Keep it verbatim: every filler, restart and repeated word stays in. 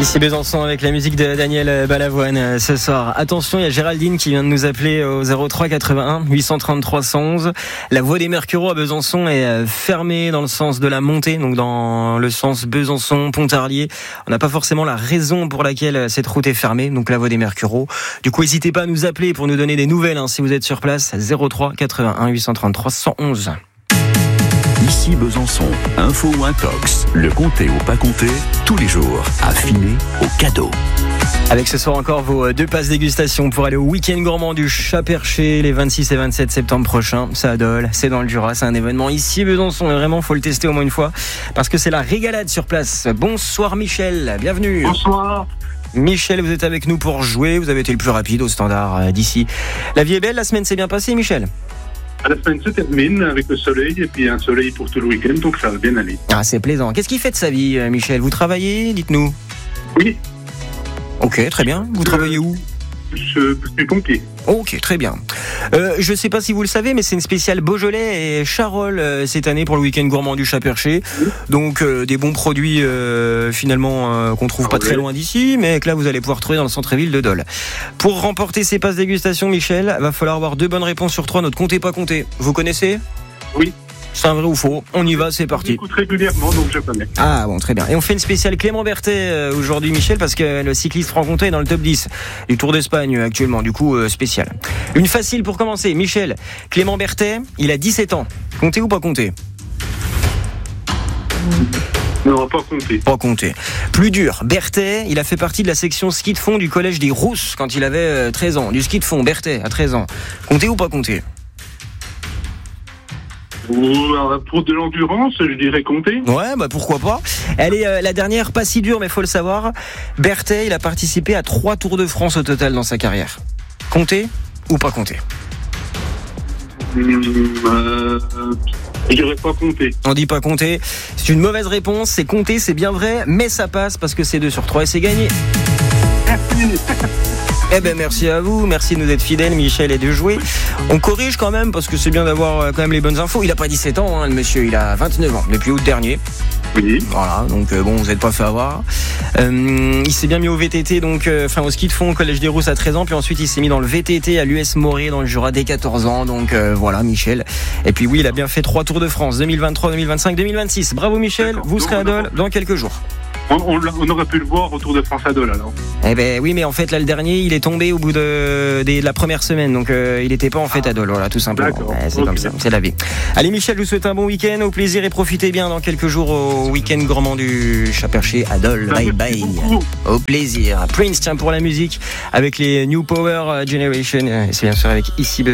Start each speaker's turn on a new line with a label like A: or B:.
A: Ici Besançon avec la musique de Daniel Balavoine ce soir. Attention, il y a Géraldine qui vient de nous appeler au zéro trois quatre-vingt-un huit cent trente-trois cent onze. La voie des Mercureaux à Besançon est fermée dans le sens de la montée, donc dans le sens Besançon-Pontarlier. On n'a pas forcément la raison pour laquelle cette route est fermée, donc la voie des Mercureaux. Du coup, n'hésitez pas à nous appeler pour nous donner des nouvelles hein, si vous êtes sur place. zéro trois quatre-vingt-un huit cent trente-trois cent onze.
B: Ici Besançon, info ou intox, le comté ou pas comté, tous les jours, affiné au cadeau.
A: Avec ce soir encore vos deux passes dégustation pour aller au week-end gourmand du Chat Perché les vingt-six et vingt-sept septembre prochains. C'est à Dole, c'est dans le Jura, c'est un événement ici Besançon et vraiment faut le tester au moins une fois parce que c'est la régalade sur place. Bonsoir Michel, bienvenue.
C: Bonsoir.
A: Michel, vous êtes avec nous pour jouer, vous avez été le plus rapide au standard d'ici. La vie est belle, la semaine s'est bien passée Michel?
C: La semaine se termine avec le soleil et puis un soleil pour tout le week-end, donc ça va bien aller.
A: Ah, c'est plaisant. Qu'est-ce qu'il fait de sa vie, Michel? Vous travaillez? Dites-nous.
C: Oui.
A: Ok, très bien. Vous euh, travaillez où?
C: Je suis pompier.
A: Ok, très bien. Euh, je ne sais pas si vous le savez, mais c'est une spéciale Beaujolais et Charolles euh, cette année pour le week-end gourmand du Chat Perché. Oui. Donc euh, des bons produits euh, finalement euh, qu'on trouve ah, pas ouais. très loin d'ici, mais que là vous allez pouvoir trouver dans le centre-ville de Dole. Pour remporter ces passes dégustation, Michel, va falloir avoir deux bonnes réponses sur trois. Notre comptez pas compté. Vous connaissez?
C: Oui.
A: C'est un vrai ou faux? On y va, c'est parti.
C: J'écoute régulièrement, donc je connais.
A: Ah bon, très bien. Et on fait une spéciale Clément Berthet euh, aujourd'hui, Michel, parce que le cycliste franc-comtois est dans le top dix du Tour d'Espagne euh, actuellement, du coup, euh, spécial. Une facile pour commencer. Michel, Clément Berthet, il a dix-sept ans. Comptez ou pas compter?
C: Non, pas compter.
A: Pas compter. Plus dur, Berthet, il a fait partie de la section ski de fond du collège des Rousses quand il avait euh, treize ans. Du ski de fond, Berthet, à treize ans. Comptez ou pas compter?
C: Pour de l'endurance, je dirais compter.
A: Ouais, bah pourquoi pas. Elle est euh, la dernière, pas si dure, mais faut le savoir. Berthet, il a participé à trois Tours de France au total dans sa carrière. Compter ou pas compter?
C: Mmh, euh, je dirais pas compter.
A: On dit pas compter. C'est une mauvaise réponse. C'est compter, c'est bien vrai, mais ça passe parce que c'est deux sur trois et c'est gagné.
C: Merci.
A: Eh ben merci à vous, merci de nous être fidèles, Michel, et de jouer. On corrige quand même parce que c'est bien d'avoir quand même les bonnes infos. Il a pas dix-sept ans, hein, le monsieur, il a vingt-neuf ans depuis août dernier.
C: Oui.
A: Voilà, donc euh, bon, vous n'êtes pas fait avoir. Euh, il s'est bien mis au V T T, donc euh, enfin au ski de fond au collège des Rousses à treize ans, puis ensuite il s'est mis dans le V T T à l'U S Morée dans le Jura dès quatorze ans. Donc euh, voilà, Michel. Et puis oui, il a bien fait trois Tours de France, deux mille vingt-trois, deux mille vingt-cinq, deux mille vingt-six. Bravo Michel,
C: D'accord.
A: vous serez à Dole dans quelques jours.
C: On, on, on aurait pu le voir au Tour de France à Dole alors.
A: Eh ben oui, mais en fait là le dernier il est tombé au bout de, de, de la première semaine, donc euh, il n'était pas en fait à Dole, voilà, tout simplement. Ouais, c'est okay. Comme ça, c'est la vie. Allez Michel, je vous souhaite un bon week-end, au plaisir et profitez bien dans quelques jours au week-end gourmand du Chat Perché à Dole. Bye bye. Au plaisir. Prince, tiens, pour la musique avec les New Power Generation, c'est bien sûr avec Ici